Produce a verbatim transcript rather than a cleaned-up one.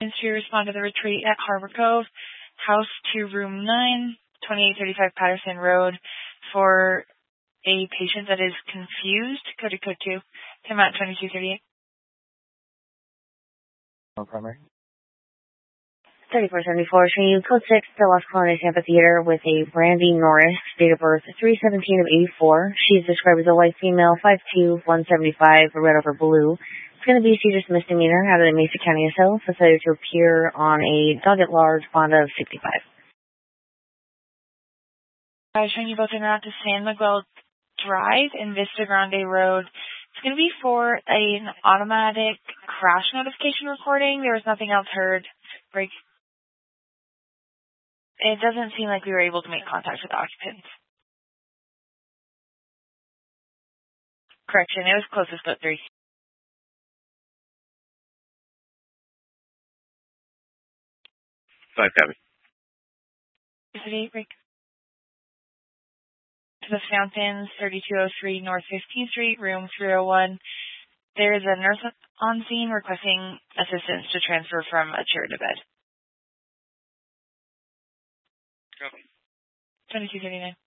to respond to the retreat at Harbor Cove, house two, room nine, twenty-eight thirty-five Patterson Road, for a patient that is confused. Code to code two. Time out twenty-two thirty-eight. No primary. thirty-four seventy-four, showing you code six to Las Colinas Amphitheater with a Brandy Norris, date of birth three seventeen of eighty-four. She is described as a white female, five two, one seventy-five, red over blue. It's going to be a serious misdemeanor out of the Mesa County S O for failure to appear on a dog at large bond of sixty-five. I was showing you both in route to San Miguel Drive and Vista Grande Road. It's going to be for an automatic crash notification recording. There was nothing else heard. Break. It doesn't seem like we were able to make contact with occupants. Correction, it was closest but three. Five copy. Is it eight break? To the Fountains, thirty-two oh three North fifteenth Street, room three oh one. There is a nurse on scene requesting assistance to transfer from a chair to bed. Copy. twenty-two thirty-nine.